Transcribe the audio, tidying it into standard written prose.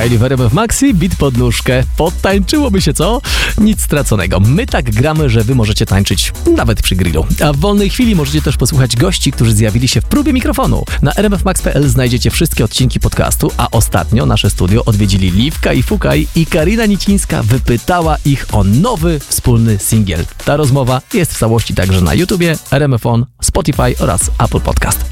freestyle w RMF Maxi, beat pod nóżkę. Podtańczyłoby się, co? Nic straconego. My tak gramy, że wy możecie tańczyć nawet przy grillu. A w wolnej chwili możecie też posłuchać gości, którzy zjawili się w próbie mikrofonu. Na rmfmax.pl znajdziecie wszystkie odcinki podcastu, a ostatnio nasze studio odwiedzili Liwka i Fukaj i Karina Nicińska wypytała ich o nowy wspólny singiel. Ta rozmowa jest w całości także na YouTubie, RMF On, Spotify oraz Apple Podcast.